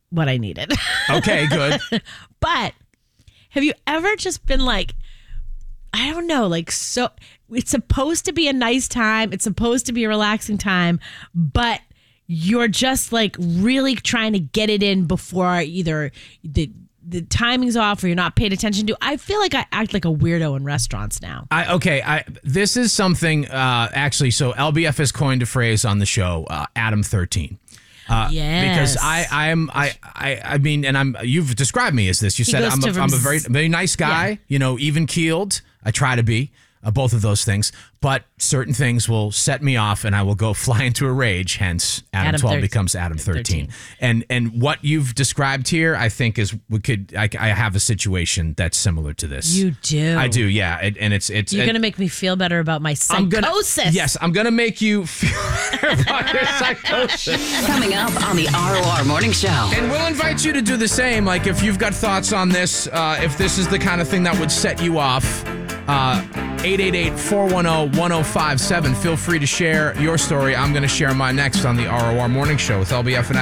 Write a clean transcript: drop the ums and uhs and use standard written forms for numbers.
what I needed. Okay, good. But have you ever just been like, I don't know, like, so it's supposed to be a nice time. It's supposed to be a relaxing time, but you're just like really trying to get it in before either the timing's off or you're not paid attention to. I feel like I act like a weirdo in restaurants now. This is something, actually, so LBF has coined a phrase on the show, Adam 13. Yes. Because I mean, and you've described me as this. You said I'm a very, very nice guy, even keeled. I try to be. Both of those things, but certain things will set me off and I will go fly into a rage, hence Adam 12 becomes Adam 13. And what you've described here, I think I have a situation that's similar to this. You do? I do, yeah. And it's you're going to make me feel better about my psychosis. I'm going to make you feel better about your psychosis. Coming up on the ROR Morning Show. And we'll invite you to do the same. Like if you've got thoughts on this, if this is the kind of thing that would set you off, 888-410-1057. Feel free to share your story. I'm going to share mine next on the ROR Morning Show with LBF and